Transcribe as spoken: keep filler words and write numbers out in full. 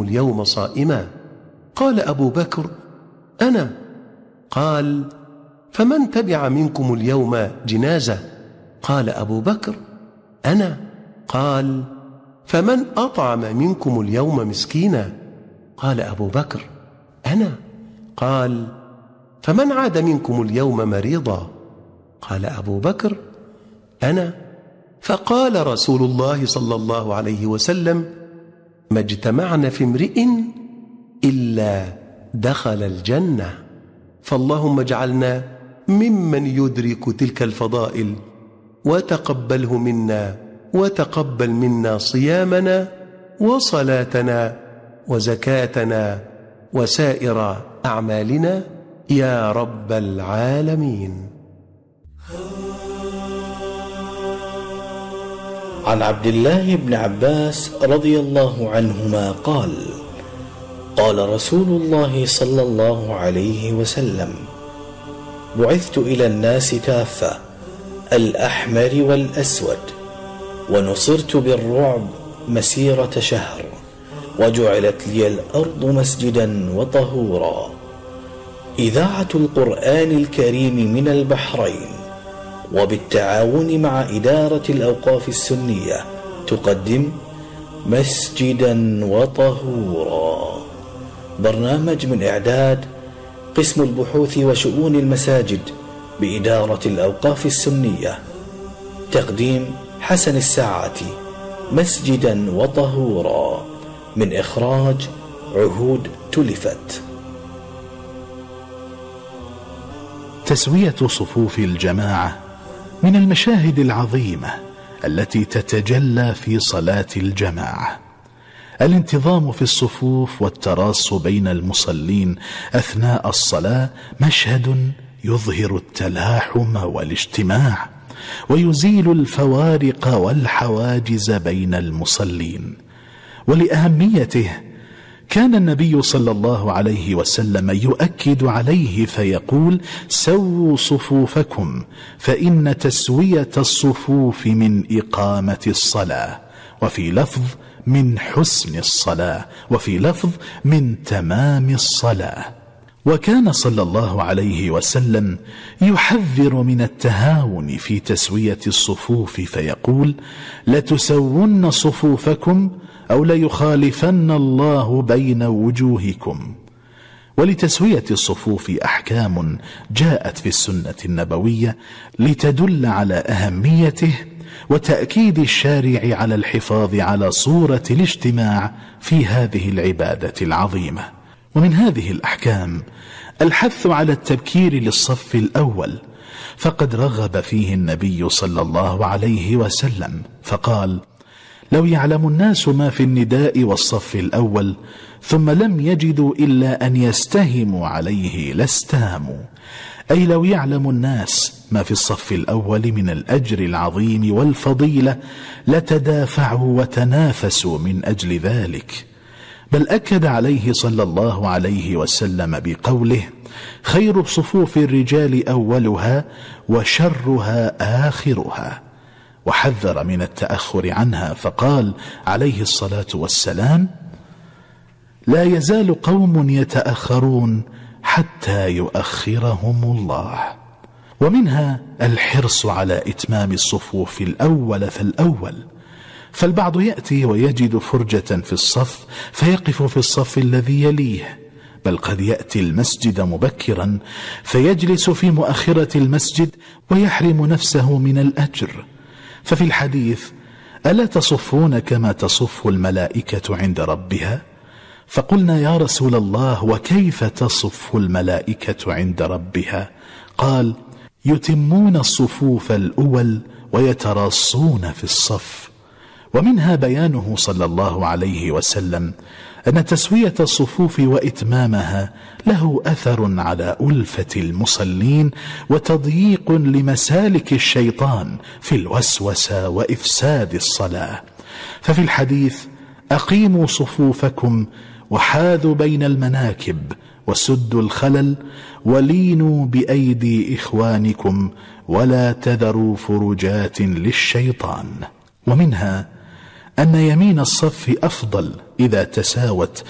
منكم اليوم صائما؟ قال أبو بكر: أنا. قال: فمن تبع منكم اليوم جنازة؟ قال أبو بكر: أنا. قال: فمن أطعم منكم اليوم مسكينا؟ قال أبو بكر: أنا. قال: فمن عاد منكم اليوم مريضا؟ قال أبو بكر: أنا. فقال رسول الله صلى الله عليه وسلم: ما اجتمعنا في امرئ إلا دخل الجنة. فاللهم اجعلنا ممن يدرك تلك الفضائل، وتقبله منا، وتقبل منا صيامنا وصلاتنا وزكاتنا وسائر أعمالنا يا رب العالمين. عن عبد الله بن عباس رضي الله عنهما قال: قال رسول الله صلى الله عليه وسلم: بعثت إلى الناس كافة، الأحمر والأسود، ونصرت بالرعب مسيرة شهر، وجعلت لي الأرض مسجدا وطهورا. إذاعة القرآن الكريم من البحرين، وبالتعاون مع إدارة الأوقاف السنية، تقدم مسجدا وطهورا، برنامج من إعداد قسم البحوث وشؤون المساجد بإدارة الأوقاف السنية، تقديم حسن الساعاتي. مسجدا وطهورا، من إخراج عهود تلفت. تسوية صفوف الجماعة من المشاهد العظيمة التي تتجلى في صلاة الجماعة. الانتظام في الصفوف والتراص بين المصلين أثناء الصلاة مشهد يظهر التلاحم والاجتماع، ويزيل الفوارق والحواجز بين المصلين. ولأهميته كان النبي صلى الله عليه وسلم يؤكد عليه فيقول: سووا صفوفكم، فإن تسوية الصفوف من إقامة الصلاة، وفي لفظ من حسن الصلاة، وفي لفظ من تمام الصلاة. وكان صلى الله عليه وسلم يحذر من التهاون في تسوية الصفوف فيقول: لتسون صفوفكم أو ليخالفن الله بين وجوهكم. ولتسوية الصفوف أحكام جاءت في السنة النبوية لتدل على أهميته وتأكيد الشارع على الحفاظ على صورة الاجتماع في هذه العبادة العظيمة. ومن هذه الأحكام الحث على التبكير للصف الأول، فقد رغب فيه النبي صلى الله عليه وسلم فقال: لو يعلم الناس ما في النداء والصف الأول ثم لم يجدوا إلا أن يستهموا عليه لاستهموا، أي لو يعلم الناس ما في الصف الأول من الأجر العظيم والفضيلة لتدافعوا وتنافسوا من أجل ذلك. بل أكد عليه صلى الله عليه وسلم بقوله: خير صفوف الرجال أولها وشرها آخرها، وحذر من التأخر عنها فقال عليه الصلاة والسلام: لا يزال قوم يتأخرون حتى يؤخرهم الله. ومنها الحرص على إتمام الصفوف الأول فالأول، فالبعض يأتي ويجد فرجة في الصف فيقف في الصف الذي يليه، بل قد يأتي المسجد مبكرا فيجلس في مؤخرة المسجد ويحرم نفسه من الأجر. ففي الحديث: ألا تصفون كما تصف الملائكة عند ربها؟ فقلنا: يا رسول الله، وكيف تصف الملائكة عند ربها؟ قال: يتمون الصفوف الأول ويتراصون في الصف. ومنها بيانه صلى الله عليه وسلم أن تسوية الصفوف وإتمامها له أثر على ألفة المصلين وتضييق لمسالك الشيطان في الوسوسة وإفساد الصلاة. ففي الحديث: أقيموا صفوفكم وحاذوا بين المناكب وسدوا الخلل ولينوا بأيدي إخوانكم ولا تذروا فرجات للشيطان. ومنها أن يمين الصف أفضل إذا تساوت